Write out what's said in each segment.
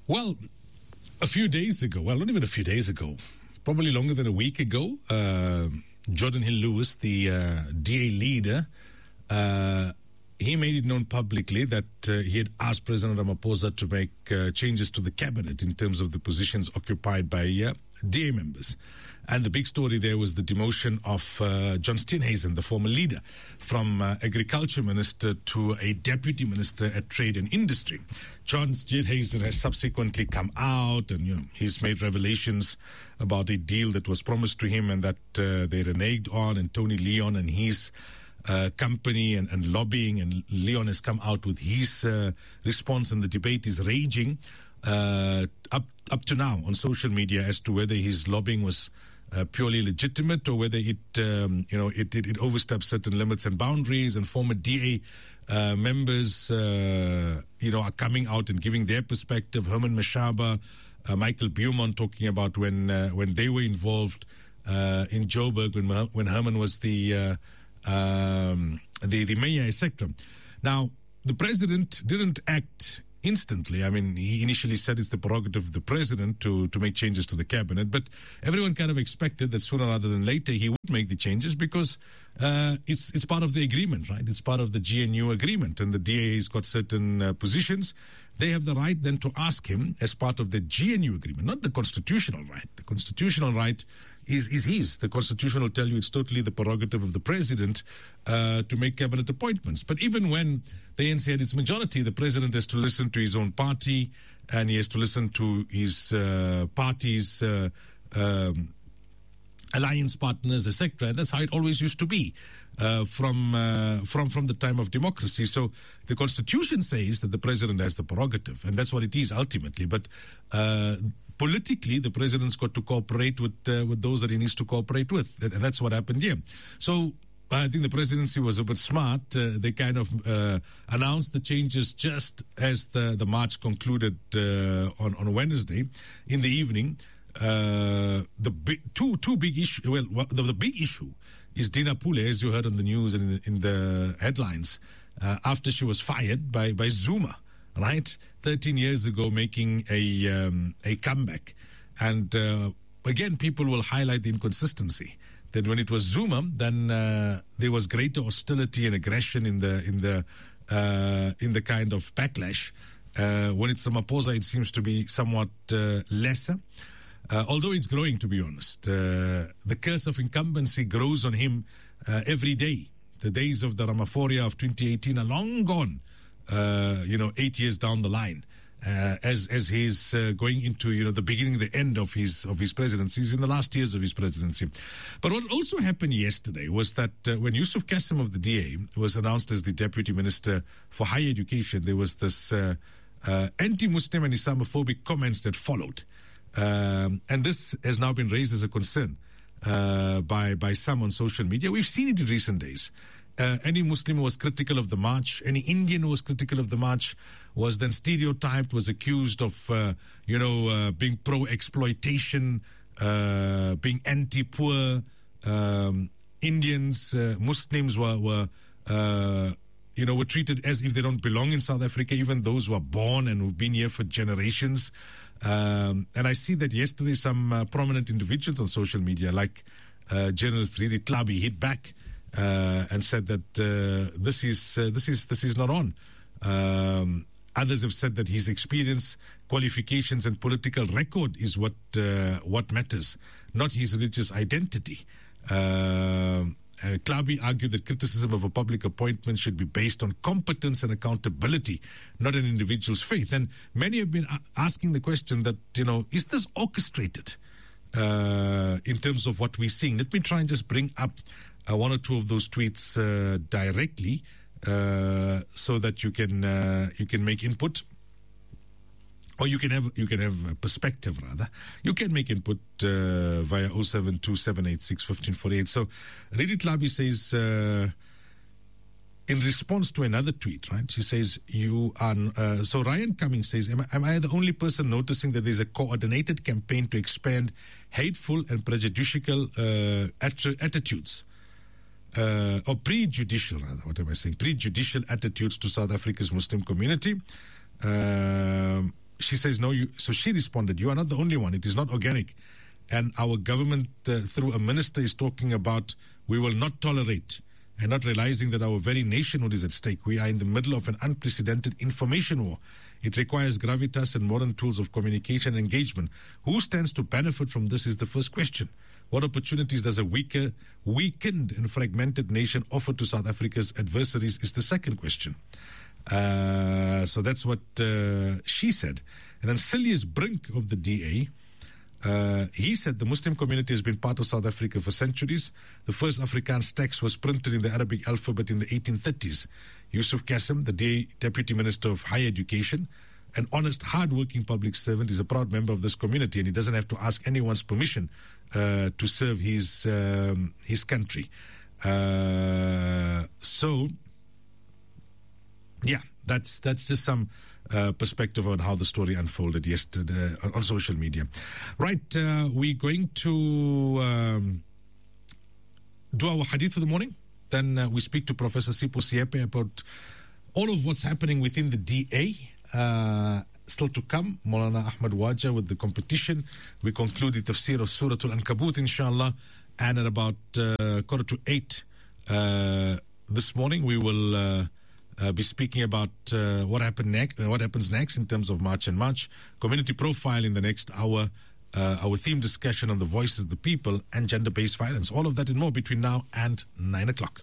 Well, a few days ago, well, not even a few days ago, probably longer than a week ago, Jordan Hill-Lewis, the DA leader, he made it known publicly that he had asked President Ramaphosa to make changes to the cabinet in terms of the positions occupied by DA members. And the big story there was the demotion of John Steenhuisen, the former leader, from agriculture minister to a deputy minister at trade and industry. John Steenhuisen has subsequently come out and, he's made revelations about a deal that was promised to him and that they reneged on, and Tony Leon and his company and lobbying, and Leon has come out with his response, and the debate is raging up to now on social media as to whether his lobbying was purely legitimate or whether it overstepped certain limits and boundaries. And former DA members, are coming out and giving their perspective. Herman Mashaba, Michael Beaumont talking about when they were involved in Joburg when Herman was the mayor, etc. Now, the president didn't act instantly. I mean, he initially said it's the prerogative of the president to make changes to the cabinet, but everyone kind of expected that sooner rather than later he would make the changes because it's part of the agreement, right? It's part of the GNU agreement, and the DA's got certain positions. They have the right then to ask him as part of the GNU agreement, not the constitutional right. The constitutional right is his. The Constitution will tell you it's totally the prerogative of the president to make cabinet appointments. But even when the ANC had its majority, the president has to listen to his own party and he has to listen to his party's alliance partners, etc. That's how it always used to be from the time of democracy. So the Constitution says that the president has the prerogative, and that's what it is ultimately. But politically, the president's got to cooperate with those that he needs to cooperate with, and that's what happened here. So I think the presidency was a bit smart. They kind of announced the changes just as the march concluded on Wednesday in the evening. The big issue is Dina Pule, as you heard on the news and in the headlines, after she was fired by Zuma, right? 13 years ago, making a comeback. And again, people will highlight the inconsistency that when it was Zuma, then there was greater hostility and aggression in the kind of backlash. When it's Ramaphosa, it seems to be somewhat lesser. Although it's growing, to be honest. The curse of incumbency grows on him every day. The days of the Ramaphoria of 2018 are long gone, 8 years down the line. As he's going into, the beginning, the end of his presidency. He's in the last years of his presidency. But what also happened yesterday was that when Yusuf Qasim of the DA was announced as the Deputy Minister for Higher Education, there was this anti-Muslim and Islamophobic comments that followed. And this has now been raised as a concern by some on social media. We've seen it in recent days. Any Muslim who was critical of the march, any Indian who was critical of the march was then stereotyped, was accused of, being pro-exploitation, being anti-poor. Indians, Muslims were treated as if they don't belong in South Africa, even those who are born and who've been here for generations. And I see that yesterday some prominent individuals on social media, like journalist Riri Tlabi, hit back and said that this is not on. Others have said that his experience, qualifications, and political record is what matters, not his religious identity. Klabi argued that criticism of a public appointment should be based on competence and accountability, not an individual's faith. And many have been asking the question that, is this orchestrated in terms of what we're seeing? Let me try and just bring up one or two of those tweets directly so that you can make input. Or you can have a perspective, rather. You can make input via 0727861548. So, Riri Tlabi says, in response to another tweet, right? She says, so Ryan Cummings says, am I the only person noticing that there's a coordinated campaign to expand hateful and prejudicial attitudes? Or prejudicial, rather, what am I saying? Prejudicial attitudes to South Africa's Muslim community. she says, no, so she responded, you are not the only one. It is not organic. And our government, through a minister, is talking about we will not tolerate, and not realizing that our very nationhood is at stake. We are in the middle of an unprecedented information war. It requires gravitas and modern tools of communication and engagement. Who stands to benefit from this is the first question. What opportunities does a weakened and fragmented nation offer to South Africa's adversaries is the second question. So that's what she said. And then Silius Brink of the DA, he said the Muslim community has been part of South Africa for centuries. The first Afrikaans text was printed in the Arabic alphabet in the 1830s. Yusuf Qasim, the Deputy Minister of Higher Education, an honest, hard-working public servant, is a proud member of this community, and he doesn't have to ask anyone's permission to serve his country. So, yeah, that's just some perspective on how the story unfolded yesterday on social media. Right, we're going to do our hadith for the morning. Then we speak to Professor Sipho Siepe about all of what's happening within the DA. Still to come, Maulana Ahmad Waja with the competition. We conclude the tafsir of Surah Al-Ankabut, inshallah. And at about 7:45 this morning, we will be speaking about what happens next in terms of March and March. Community profile in the next hour. Our theme discussion on the voices of the people and gender-based violence. All of that and more between now and 9 o'clock.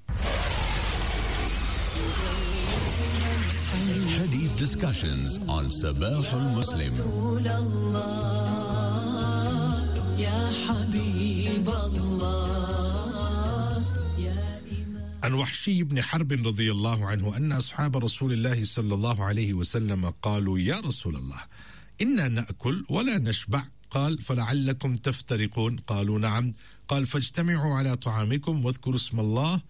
Hadith discussions on Sabah al-Muslim. عن وحشي بن حرب رضي الله عنه أن أصحاب رسول الله صلى الله عليه وسلم قالوا يا رسول الله إنا نأكل ولا نشبع قال فلعلكم تفترقون قالوا نعم قال فاجتمعوا على طعامكم واذكروا اسم الله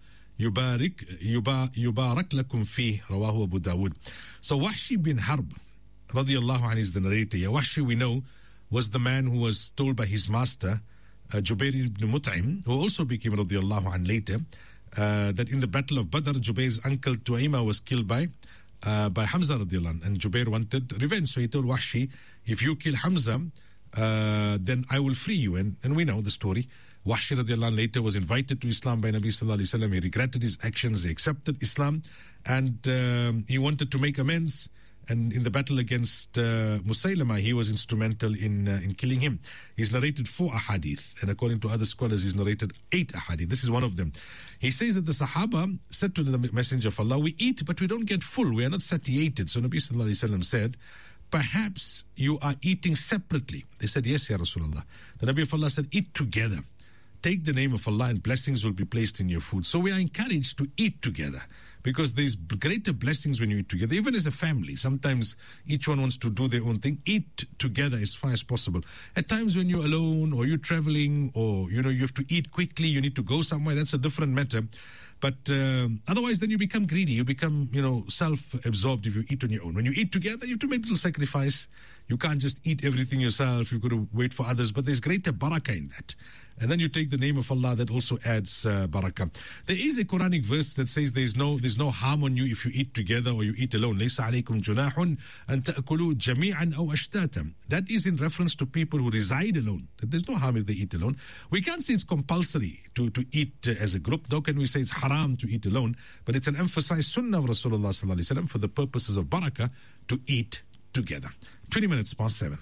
يبارك لكم فيه رواه أبو داود. So Wahshi bin Harb رضي الله عنه is the narrator. Wahshi, we know, was the man who was told by his master Jubair ibn Mut'im, who also became رضي الله عنه later, that in the battle of Badr, Jubair's uncle Tu'aima was killed by Hamza radiallahu anh, and Jubair wanted revenge. So he told Wahshi, if you kill Hamza, then I will free you. And we know the story. Wahshi radiallahu anh later was invited to Islam by Nabi sallallahu alayhi wa sallam. He regretted his actions. He accepted Islam, and he wanted to make amends. And in the battle against Musaylama, he was instrumental in killing him. He's narrated 4 ahadith, and according to other scholars, he's narrated 8 ahadith. This is one of them. He says that the Sahaba said to the Messenger of Allah, we eat, but we don't get full. We are not satiated. So Nabi sallallahu alayhi wa sallam said, perhaps you are eating separately. They said, yes, Ya Rasulullah. The Nabi of Allah said, eat together. Take the name of Allah and blessings will be placed in your food. So we are encouraged to eat together, because there's greater blessings when you eat together, even as a family. Sometimes each one wants to do their own thing. Eat together as far as possible. At times when you're alone or you're traveling or, you have to eat quickly, you need to go somewhere, that's a different matter. But otherwise, then you become greedy. You become, self-absorbed if you eat on your own. When you eat together, you have to make a little sacrifice. You can't just eat everything yourself. You've got to wait for others. But there's greater barakah in that. And then you take the name of Allah, that also adds barakah. There is a Quranic verse that says there's no harm on you if you eat together or you eat alone. لَيْسَ عَلَيْكُمْ جُنَاحٌ أَن تَأْكُلُوا جَمِيعًا أَوْ أَشْتَاتًا. That is in reference to people who reside alone. There's no harm if they eat alone. We can't say it's compulsory to eat as a group. Nor can we say it's haram to eat alone. But it's an emphasized sunnah of Rasulullah sallallahu alaihi wasallam for the purposes of barakah to eat together. 20 minutes past 7.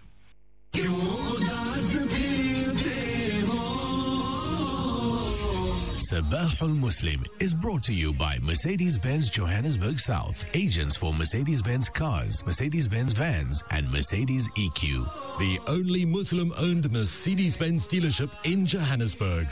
Sabah al-Muslim is brought to you by Mercedes-Benz Johannesburg South, agents for Mercedes-Benz cars, Mercedes-Benz vans, and Mercedes EQ. The only Muslim-owned Mercedes-Benz dealership in Johannesburg.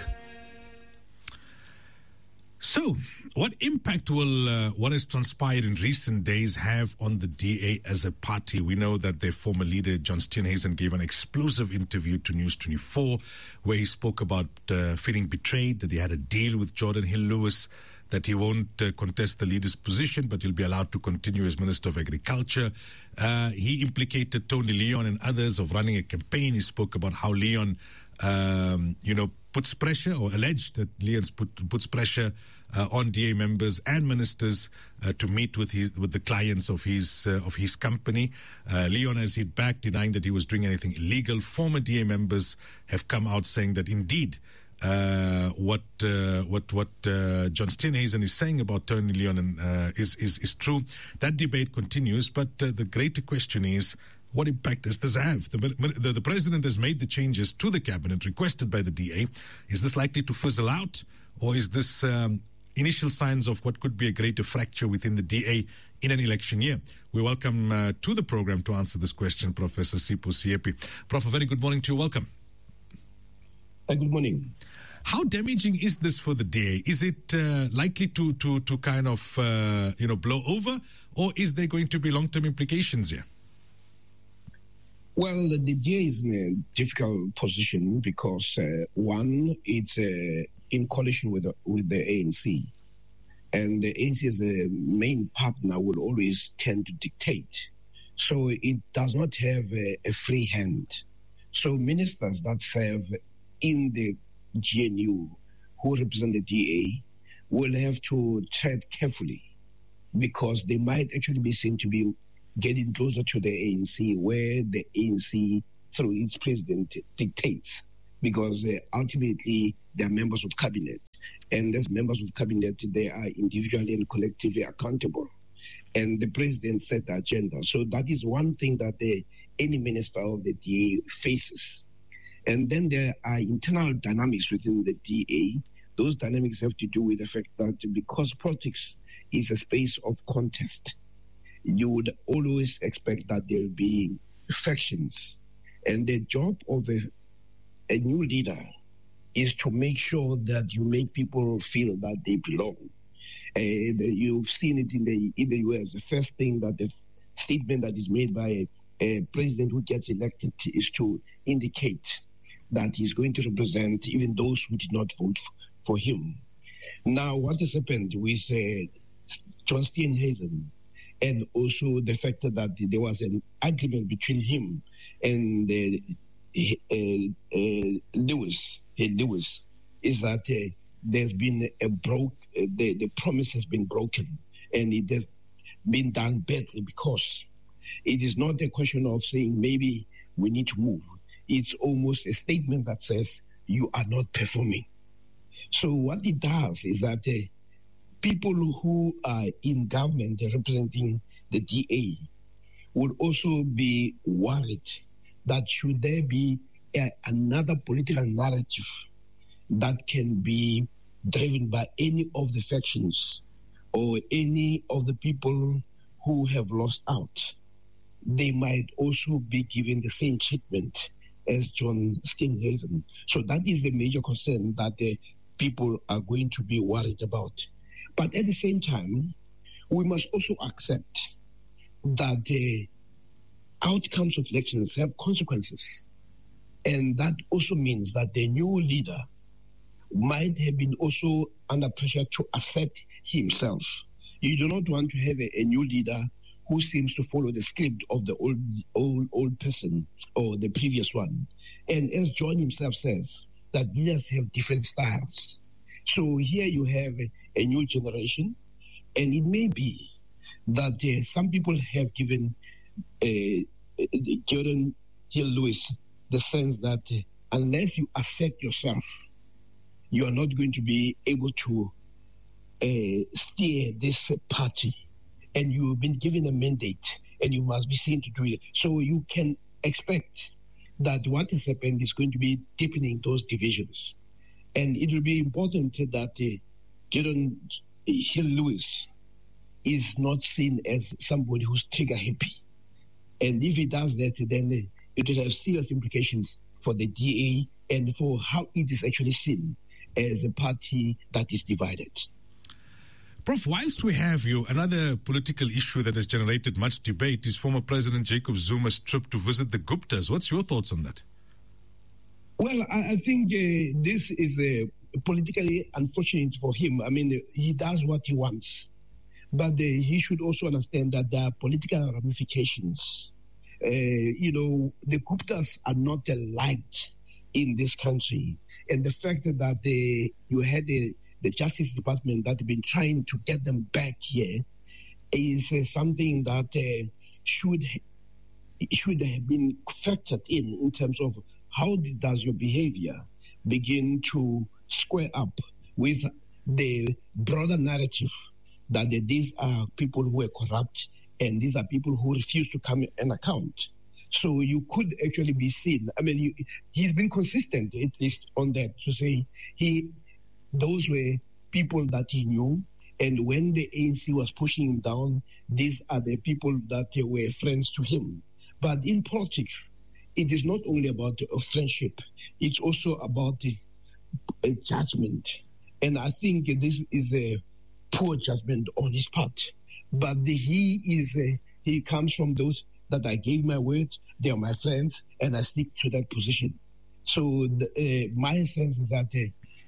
So, what impact will what has transpired in recent days have on the DA as a party? We know that their former leader, John Steenhuisen, gave an explosive interview to News 24 where he spoke about feeling betrayed, that he had a deal with Jordan Hill-Lewis, that he won't contest the leader's position, but he'll be allowed to continue as Minister of Agriculture. He implicated Tony Leon and others of running a campaign. He spoke about how Leon, puts pressure, or alleged that Leon puts pressure on DA members and ministers to meet with the clients of his company. Leon has hit back, denying that he was doing anything illegal. Former DA members have come out saying that indeed what John Steenhuisen is saying about Tony Leon is true. That debate continues, but the greater question is, what impact does this have? The president has made the changes to the cabinet requested by the DA. Is this likely to fizzle out, or is this initial signs of what could be a greater fracture within the DA in an election year? We welcome to the program to answer this question Professor Sipho Siepi. Prof, a very good morning to you. Welcome. Good morning. How damaging is this for the DA? Is it likely to kind of blow over, or is there going to be long-term implications here? Well, the DA is in a difficult position because, one, it's in coalition with the ANC. And the ANC as a main partner will always tend to dictate. So it does not have a free hand. So ministers that serve in the GNU who represent the DA will have to tread carefully because they might actually be seen to be getting closer to the ANC, where the ANC, through its president, dictates, because ultimately they are members of cabinet. And as members of cabinet, they are individually and collectively accountable. And the president set the agenda. So that is one thing that any minister of the DA faces. And then there are internal dynamics within the DA. Those dynamics have to do with the fact that because politics is a space of contest, you would always expect that there will be factions. And the job of a new leader is to make sure that you make people feel that they belong. You've seen it in the US. The first thing that the statement that is made by a president who gets elected is to indicate that he's going to represent even those who did not vote for him. Now, what has happened with John Steenhuisen, and also the fact that there was an agreement between him and Lewis, is that there's been the promise has been broken, and it has been done badly because it is not a question of saying maybe we need to move. It's almost a statement that says you are not performing. So what it does is that people who are in government representing the DA will also be worried that should there be another political narrative that can be driven by any of the factions or any of the people who have lost out, they might also be given the same treatment as John Steenhuisen. So that is the major concern that the people are going to be worried about. But at the same time, we must also accept that the outcomes of elections have consequences. And that also means that the new leader might have been also under pressure to assert himself. You do not want to have a new leader who seems to follow the script of the old person or the previous one. And as John himself says, that leaders have different styles. So here you have a new generation, and it may be that some people have given Jordan Hill-Lewis the sense that unless you accept yourself, you are not going to be able to steer this party. And you've been given a mandate, and you must be seen to do it. So you can expect that what has happened is going to be deepening those divisions. And it will be important that Jordan Hill-Lewis is not seen as somebody who's trigger happy. And if he does that, then it will have serious implications for the DA and for how it is actually seen as a party that is divided. Prof, whilst we have you, another political issue that has generated much debate is former President Jacob Zuma's trip to visit the Guptas. What's your thoughts on that? Well, I think this is politically unfortunate for him. I mean, he does what he wants. But he should also understand that there are political ramifications. The Guptas are not liked in this country. And the fact that you had the Justice Department that have been trying to get them back here is something that should have been factored in terms of how does your behavior begin to square up with the broader narrative that these are people who are corrupt and these are people who refuse to come and account. So you could actually be seen. I mean, he's been consistent, at least on that, to say those were people that he knew. And when the ANC was pushing him down, these are the people that were friends to him. But in politics, it is not only about a friendship. It's also about a judgment. And I think this is a poor judgment on his part. But he comes from those that I gave my word, they are my friends, and I stick to that position. So my sense is that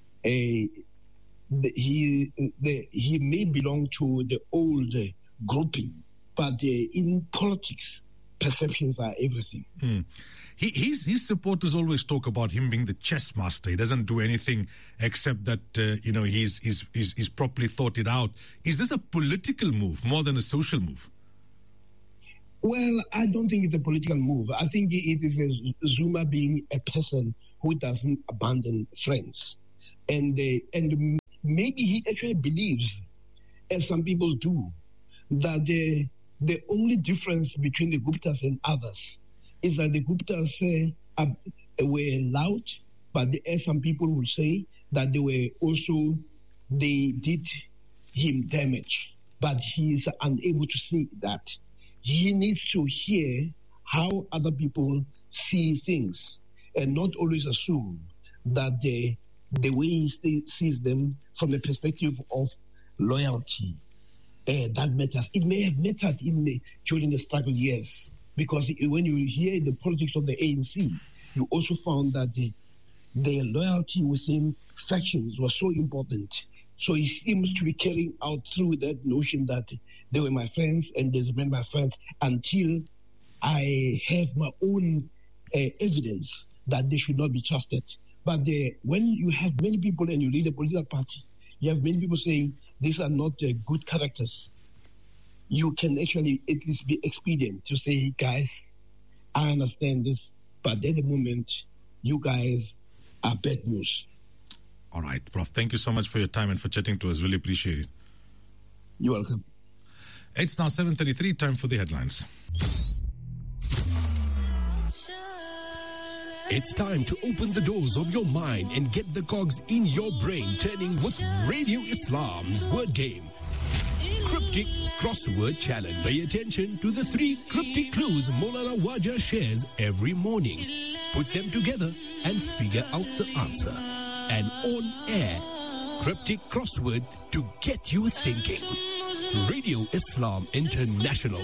he may belong to the old grouping, but in politics, perceptions are everything. His supporters always talk about him being the chess master. He doesn't do anything except that he's properly thought it out. Is this a political move more than a social move? Well, I don't think it's a political move. I think it is Zuma being a person who doesn't abandon friends. And maybe he actually believes, as some people do, that the only difference between the Guptas and others is that the Guptas were loud, but as some people will say, that they did him damage. But he is unable to see that. He needs to hear how other people see things and not always assume that the way he sees them from the perspective of loyalty, that matters. It may have mattered during the struggle years, because when you hear the politics of the ANC, you also found that their loyalty within factions was so important. So he seems to be carrying out through that notion that they were my friends and they remain my friends until I have my own evidence that they should not be trusted. But when you have many people and you lead a political party, you have many people saying these are not good characters, you can actually at least be expedient to say, guys, I understand this, but at the moment, you guys are bad news. All right, Prof. Thank you so much for your time and for chatting to us. Really appreciate it. You're welcome. It's now 7:33, time for the headlines. It's time to open the doors of your mind and get the cogs in your brain turning with Radio Islam's word game. Cryptic Crossword Challenge. Pay attention to the 3 cryptic clues Maulana Waja shares every morning. Put them together and figure out the answer. An on-air cryptic crossword to get you thinking. Radio Islam International.